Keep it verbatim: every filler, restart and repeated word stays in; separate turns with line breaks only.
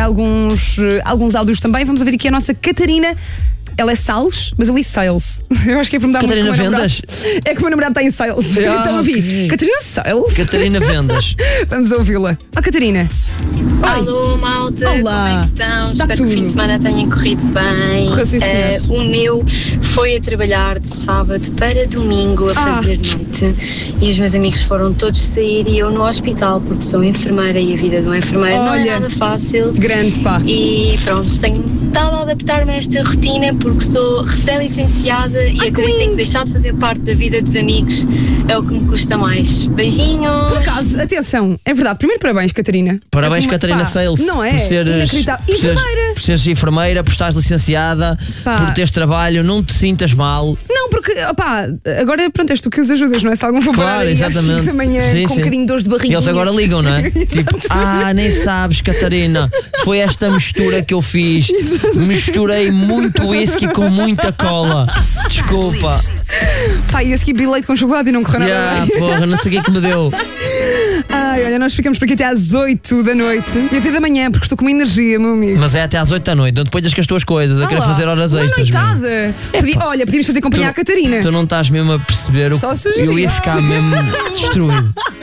alguns, alguns áudios também. Vamos ouvir aqui a nossa Catarina. Ela é Sales, mas ali Sales. Eu acho que é para me dar muito
Catarina Vendas?
É que o meu namorado está em Sales.
Ah,
então ouvi.
okay.
Catarina Sales?
Catarina Vendas.
Vamos ouvi-la. Ó, oh, Catarina.
Alô, malta.
Olá.
Como é que estão?
Está
Espero
tudo.
que o fim de semana tenha corrido bem.
Correu, sim,
uh, o meu foi a trabalhar de sábado para domingo a
Ah.
fazer noite. E os meus amigos foram todos sair e eu no hospital, porque sou enfermeira e a vida de uma enfermeira não é
Olha,
nada fácil.
grande, pá.
E pronto, tenho estado a adaptar-me a esta rotina porque sou recém-licenciada e
Ai, que
acredito que
lindo.
deixar de fazer parte da vida dos amigos é o que me custa mais. Beijinhos!
Por acaso, atenção, é verdade. Primeiro, parabéns, Catarina.
Parabéns,
És uma-
Catarina
pá,
Sales.
Não é?
Por seres,
Inacreditável.
por seres,
Enfermeira.
por seres enfermeira, por estares licenciada,
Pá.
por teres trabalho, não te sintas mal.
Não, porque, opá, agora pronto, és tu que os ajudas, não é? Se algum for
Claro,
parar aí às
exatamente.
cinco da manhã
Sim,
com
sim.
um bocadinho de dores de
E
barriguinha.
eles agora ligam, não é? Tipo, ah, nem sabes, Catarina, foi esta mistura que eu fiz. Misturei muito whisky com muita cola. Desculpa.
Pá, e a seguir vi leite com chocolate e não correu nada
Yeah,
bem.
porra, não sei o que é que me deu.
Ai, olha, nós ficamos por aqui até às oito da noite e até da manhã, porque estou com uma energia, meu amigo.
Mas é até às oito da noite, não te ponhas com as tuas coisas, a querer
Olá,
fazer horas
uma
extras. mesmo.
noitada. Podi- olha, podíamos fazer companhia à Catarina.
Tu não estás mesmo a perceber o
Só
que
sugeria.
eu ia ficar mesmo destruído.